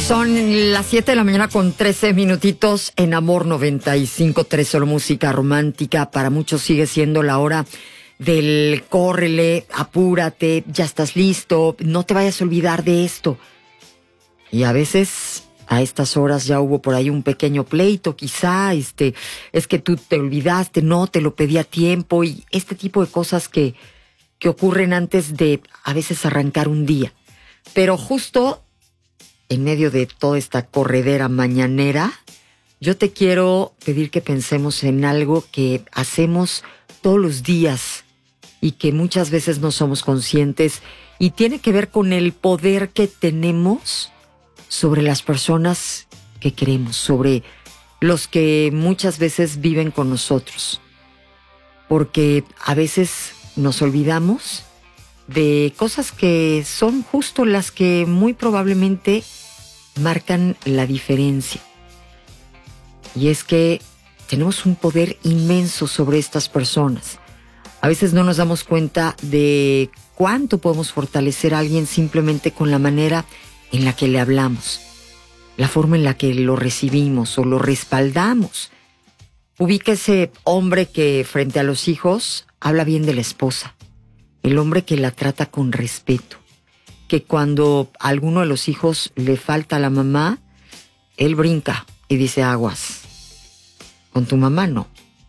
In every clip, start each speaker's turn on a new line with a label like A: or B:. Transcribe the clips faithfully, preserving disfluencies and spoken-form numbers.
A: Son las siete de la mañana con trece minutitos en Amor noventa y cinco punto tres, solo música romántica. Para muchos sigue siendo la hora del córrele, apúrate, ya estás listo, no te vayas a olvidar de esto. Y a veces a estas horas ya hubo por ahí un pequeño pleito, quizá, este, es que tú te olvidaste, no, te lo pedí a tiempo, y este tipo de cosas que, que ocurren antes de a veces arrancar un día. Pero justo en medio de toda esta corredera mañanera, yo te quiero pedir que pensemos en algo que hacemos todos los días y que muchas veces no somos conscientes, y tiene que ver con el poder que tenemos sobre las personas que queremos, sobre los que muchas veces viven con nosotros. Porque a veces nos olvidamos de cosas que son justo las que muy probablemente marcan la diferencia. Y es que tenemos un poder inmenso sobre estas personas. A veces no nos damos cuenta de cuánto podemos fortalecer a alguien simplemente con la manera en la que le hablamos, la forma en la que lo recibimos o lo respaldamos. Ubica ese hombre que frente a los hijos habla bien de la esposa, el hombre que la trata con respeto, que cuando a alguno de los hijos le falta a la mamá, él brinca y dice aguas, con tu mamá no.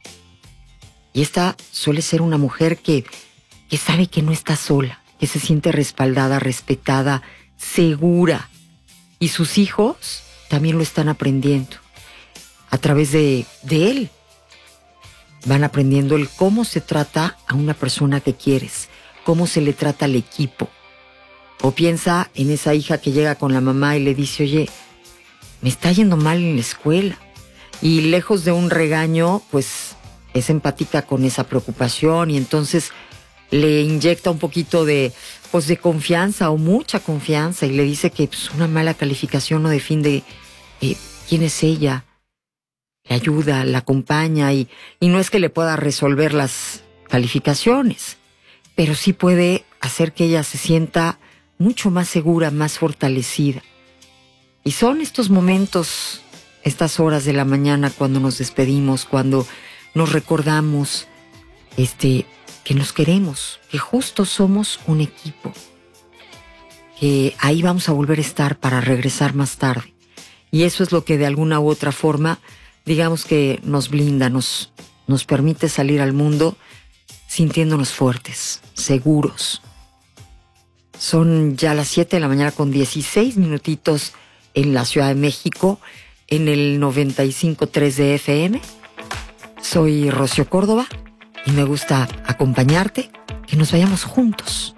A: Y esta suele ser una mujer que, que sabe que no está sola, que se siente respaldada, respetada, segura. Y sus hijos también lo están aprendiendo a través de, de él. Van aprendiendo el cómo se trata a una persona que quieres, cómo se le trata al equipo. O piensa en esa hija que llega con la mamá y le dice, oye, me está yendo mal en la escuela. Y lejos de un regaño, pues es empática con esa preocupación y entonces le inyecta un poquito de, pues, de confianza o mucha confianza y le dice que pues, una mala calificación no define eh, quién es ella. Le ayuda, la acompaña y, y no es que le pueda resolver las calificaciones, pero sí puede hacer que ella se sienta mucho más segura, más fortalecida. Y son estos momentos, estas horas de la mañana cuando nos despedimos, cuando nos recordamos este, que nos queremos, que justo somos un equipo, que ahí vamos a volver a estar para regresar más tarde. Y eso es lo que de alguna u otra forma, digamos que nos blinda, nos, nos permite salir al mundo sintiéndonos fuertes, seguros. Son ya las siete de la mañana con dieciséis minutitos en la Ciudad de México, en el noventa y cinco punto tres de F M. Soy Rocío Córdoba y me gusta acompañarte, que nos vayamos juntos